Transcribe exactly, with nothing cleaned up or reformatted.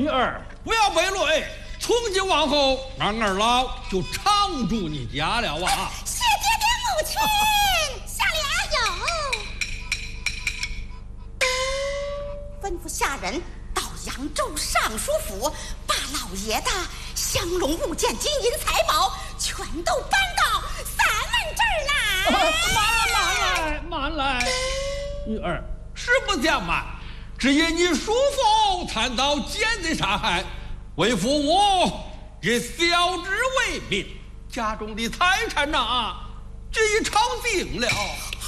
女儿， 不要悲泪，从今往后，俺二老就常住你家了啊！ 谢爹爹母亲，下联有，吩咐下人到扬州尚书府，把老爷的香笼物件、金银财宝全都搬到咱们这儿来。 慢慢来，慢来，女儿， 实不相瞒，只因你叔父贪到奸贼杀害，为父我也晓之为民，家中的财产呐、啊，均已抄定了。